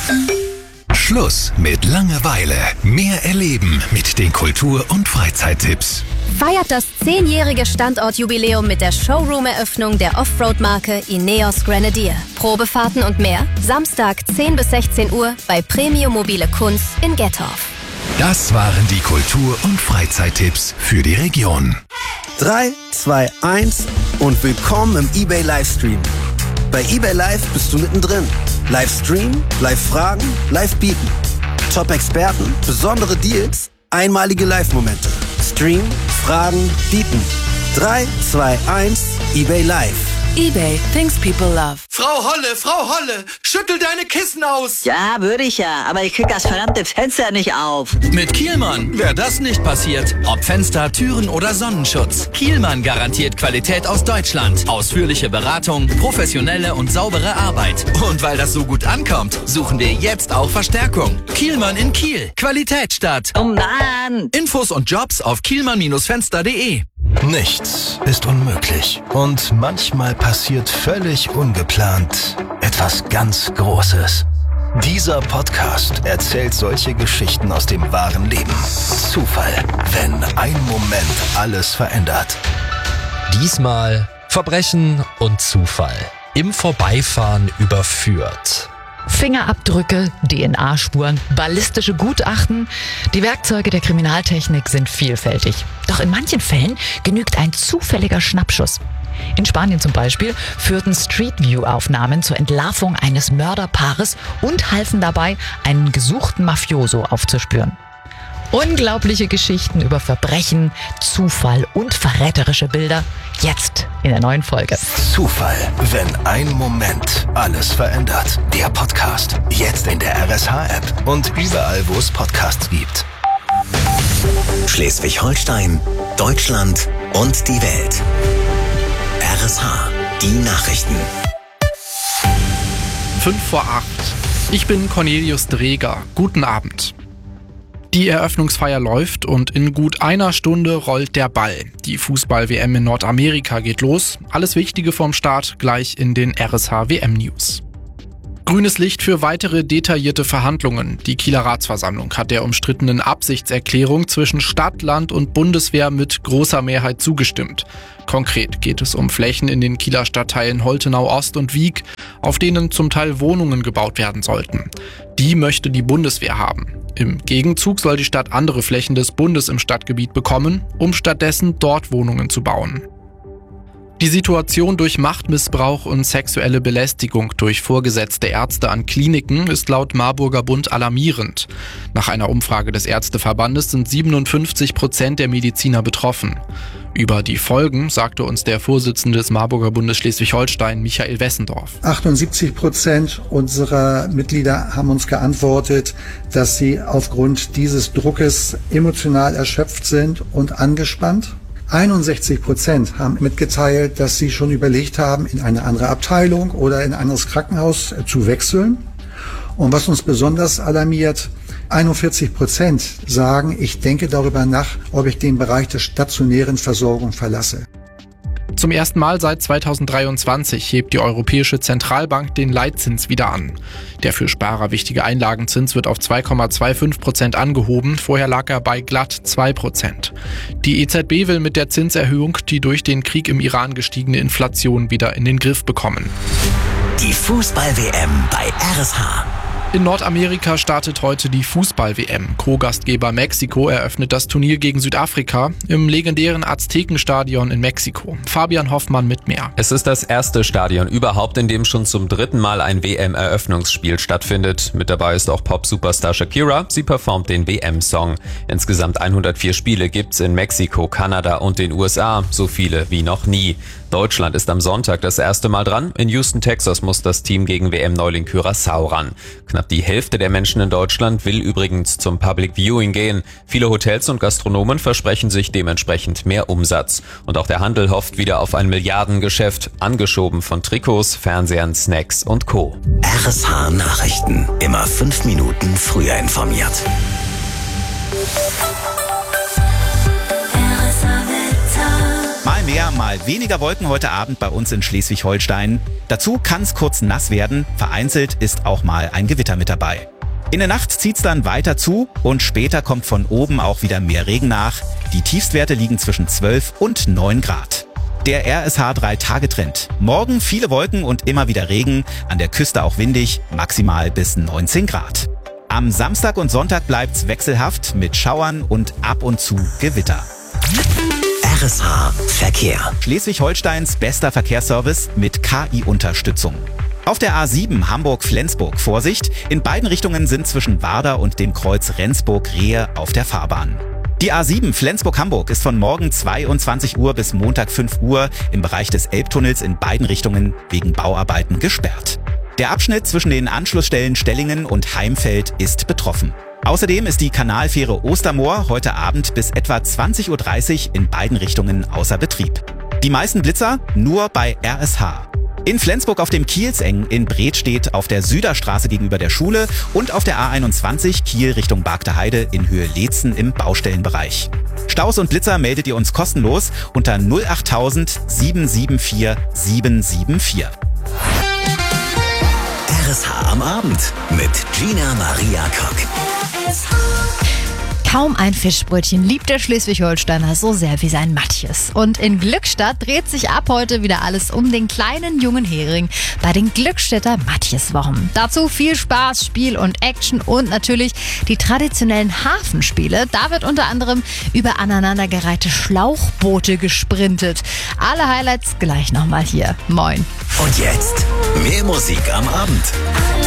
Schluss mit Langeweile. Mehr erleben mit den Kultur- und Freizeittipps. Feiert das 10-jährige Standortjubiläum mit der Showroom-Eröffnung der Offroad-Marke Ineos Grenadier. Probefahrten und mehr Samstag 10 bis 16 Uhr bei Premium Mobile Kunst in Gettorf. Das waren die Kultur- und Freizeittipps für die Region. 3, 2, 1 und willkommen im eBay Livestream. Bei eBay Live bist du mittendrin. Livestream, Live-Fragen, Live-Bieten. Top-Experten, besondere Deals, einmalige Live-Momente. Stream, Fragen, Bieten. 3, 2, 1, eBay Live. eBay, things people love. Frau Holle, schüttel deine Kissen aus. Ja, würde ich ja, aber ich krieg das verdammte Fenster nicht auf. Mit Kielmann wäre das nicht passiert. Ob Fenster, Türen oder Sonnenschutz. Kielmann garantiert Qualität aus Deutschland. Ausführliche Beratung, professionelle und saubere Arbeit. Und weil das so gut ankommt, suchen wir jetzt auch Verstärkung. Kielmann in Kiel. Qualität statt. Oh Mann! Infos und Jobs auf kielmann-fenster.de. Nichts ist unmöglich. Und manchmal passiert völlig ungeplant etwas ganz Großes. Dieser Podcast erzählt solche Geschichten aus dem wahren Leben. Zufall, wenn ein Moment alles verändert. Diesmal Verbrechen und Zufall. Im Vorbeifahren überführt. Fingerabdrücke, DNA-Spuren, ballistische Gutachten. Die Werkzeuge der Kriminaltechnik sind vielfältig. Doch in manchen Fällen genügt ein zufälliger Schnappschuss. In Spanien zum Beispiel führten Street View-Aufnahmen zur Entlarvung eines Mörderpaares und halfen dabei, einen gesuchten Mafioso aufzuspüren. Unglaubliche Geschichten über Verbrechen, Zufall und verräterische Bilder. Jetzt in der neuen Folge. Zufall, wenn ein Moment alles verändert. Der Podcast. Jetzt in der RSH-App und überall, wo es Podcasts gibt. Schleswig-Holstein, Deutschland und die Welt. RSH, die Nachrichten. 7:55. Ich bin Cornelius Dreger. Guten Abend. Die Eröffnungsfeier läuft und in gut einer Stunde rollt der Ball. Die Fußball-WM in Nordamerika geht los. Alles Wichtige vom Start gleich in den RSH-WM-News. Grünes Licht für weitere detaillierte Verhandlungen. Die Kieler Ratsversammlung hat der umstrittenen Absichtserklärung zwischen Stadt, Land und Bundeswehr mit großer Mehrheit zugestimmt. Konkret geht es um Flächen in den Kieler Stadtteilen Holtenau Ost und Wiek, auf denen zum Teil Wohnungen gebaut werden sollten. Die möchte die Bundeswehr haben. Im Gegenzug soll die Stadt andere Flächen des Bundes im Stadtgebiet bekommen, um stattdessen dort Wohnungen zu bauen. Die Situation durch Machtmissbrauch und sexuelle Belästigung durch vorgesetzte Ärzte an Kliniken ist laut Marburger Bund alarmierend. Nach einer Umfrage des Ärzteverbandes sind 57% der Mediziner betroffen. Über die Folgen sagte uns der Vorsitzende des Marburger Bundes Schleswig-Holstein, Michael Wessendorf. 78% unserer Mitglieder haben uns geantwortet, dass sie aufgrund dieses Druckes emotional erschöpft sind und angespannt. 61% haben mitgeteilt, dass sie schon überlegt haben, in eine andere Abteilung oder in ein anderes Krankenhaus zu wechseln. Und was uns besonders alarmiert, 41% sagen, ich denke darüber nach, ob ich den Bereich der stationären Versorgung verlasse. Zum ersten Mal seit 2023 hebt die Europäische Zentralbank den Leitzins wieder an. Der für Sparer wichtige Einlagenzins wird auf 2,25% angehoben, vorher lag er bei glatt 2%. Die EZB will mit der Zinserhöhung die durch den Krieg im Iran gestiegene Inflation wieder in den Griff bekommen. Die Fußball-WM bei RSH. In Nordamerika startet heute die Fußball-WM. Co-Gastgeber Mexiko eröffnet das Turnier gegen Südafrika im legendären Aztekenstadion in Mexiko. Fabian Hoffmann mit mehr. Es ist das erste Stadion überhaupt, in dem schon zum 3. Mal ein WM-Eröffnungsspiel stattfindet. Mit dabei ist auch Pop-Superstar Shakira. Sie performt den WM-Song. Insgesamt 104 Spiele gibt's in Mexiko, Kanada und den USA. So viele wie noch nie. Deutschland ist am Sonntag das erste Mal dran. In Houston, Texas muss das Team gegen WM-Neuling Curaçao ran. Knapp die Hälfte der Menschen in Deutschland will übrigens zum Public Viewing gehen. Viele Hotels und Gastronomen versprechen sich dementsprechend mehr Umsatz. Und auch der Handel hofft wieder auf ein Milliardengeschäft, angeschoben von Trikots, Fernsehern, Snacks und Co. RSH Nachrichten. Immer 5 Minuten früher informiert. mehr, mal weniger Wolken heute Abend bei uns in Schleswig-Holstein. Dazu kann es kurz nass werden. Vereinzelt ist auch mal ein Gewitter mit dabei. In der Nacht zieht's dann weiter zu und später kommt von oben auch wieder mehr Regen nach. Die Tiefstwerte liegen zwischen 12 und 9 Grad. Der RSH 3-Tage-Trend. Morgen viele Wolken und immer wieder Regen, an der Küste auch windig, maximal bis 19 Grad. Am Samstag und Sonntag bleibt's wechselhaft mit Schauern und ab und zu Gewitter. RSH Verkehr. Schleswig-Holsteins bester Verkehrsservice mit KI-Unterstützung. Auf der A7 Hamburg-Flensburg Vorsicht, in beiden Richtungen sind zwischen Warder und dem Kreuz Rendsburg-Rehe auf der Fahrbahn. Die A7 Flensburg-Hamburg ist von morgen 22 Uhr bis Montag 5 Uhr im Bereich des Elbtunnels in beiden Richtungen wegen Bauarbeiten gesperrt. Der Abschnitt zwischen den Anschlussstellen Stellingen und Heimfeld ist betroffen. Außerdem ist die Kanalfähre Ostermoor heute Abend bis etwa 20:30 Uhr in beiden Richtungen außer Betrieb. Die meisten Blitzer nur bei RSH. In Flensburg auf dem Kielseng, in Bredstedt auf der Süderstraße gegenüber der Schule und auf der A21 Kiel Richtung Bargteheide in Höhe Leetzen im Baustellenbereich. Staus und Blitzer meldet ihr uns kostenlos unter 08000 774 774. RSH am Abend mit Gina Maria Kock. Kaum ein Fischbrötchen liebt der Schleswig-Holsteiner so sehr wie sein Matjes. Und in Glückstadt dreht sich ab heute wieder alles um den kleinen jungen Hering bei den Glückstädter Matjeswochen. Dazu viel Spaß, Spiel und Action und natürlich die traditionellen Hafenspiele. Da wird unter anderem über aneinandergereihte Schlauchboote gesprintet. Alle Highlights gleich nochmal hier. Moin. Und jetzt mehr Musik am Abend.